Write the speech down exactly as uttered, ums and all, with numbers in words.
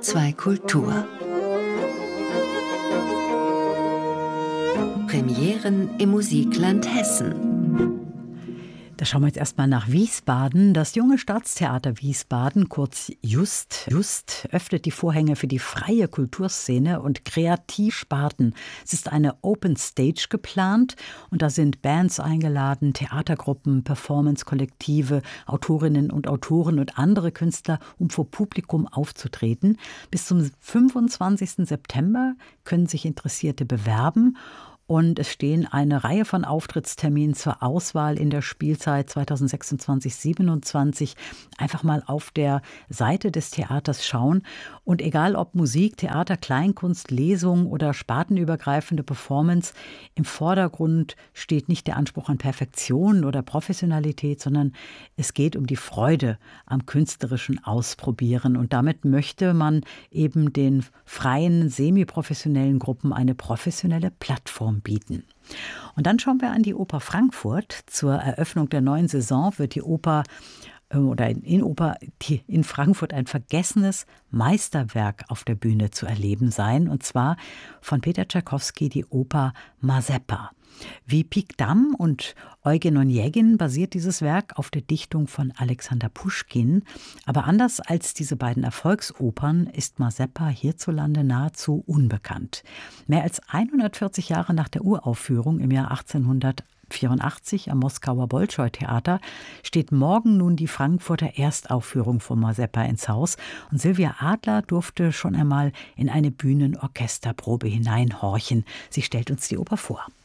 zwei Kultur. Premieren im Musikland Hessen. Da schauen wir jetzt erstmal nach Wiesbaden. Das Junge Staatstheater Wiesbaden, kurz Just, Just, öffnet die Vorhänge für die freie Kulturszene und Kreativsparten. Es ist eine Open Stage geplant und da sind Bands eingeladen, Theatergruppen, Performance-Kollektive, Autorinnen und Autoren und andere Künstler, um vor Publikum aufzutreten. Bis zum fünfundzwanzigsten September können sich Interessierte bewerben. Und es stehen eine Reihe von Auftrittsterminen zur Auswahl in der Spielzeit zweitausendsechsundzwanzig siebenundzwanzig. Einfach mal auf der Seite des Theaters schauen. Und egal ob Musik, Theater, Kleinkunst, Lesung oder spartenübergreifende Performance, im Vordergrund steht nicht der Anspruch an Perfektion oder Professionalität, sondern es geht um die Freude am künstlerischen Ausprobieren. Und damit möchte man eben den freien, semiprofessionellen Gruppen eine professionelle Plattform bieten. Und dann schauen wir an die Oper Frankfurt. Zur Eröffnung der neuen Saison wird die Oper oder in Oper in Frankfurt ein vergessenes Meisterwerk auf der Bühne zu erleben sein, und zwar von Peter Tschaikowski die Oper Mazeppa. Wie Pik Dam und Eugen Onegin basiert dieses Werk auf der Dichtung von Alexander Puschkin. Aber anders als diese beiden Erfolgsopern ist Mazeppa hierzulande nahezu unbekannt. Mehr als hundertvierzig Jahre nach der Uraufführung im Jahr achtzehnhundertvierundachtzig am Moskauer Bolschoi-Theater steht morgen nun die Frankfurter Erstaufführung von Mazeppa ins Haus. Und Sylvia Adler durfte schon einmal in eine Bühnenorchesterprobe hineinhorchen. Sie stellt uns die Oper vor.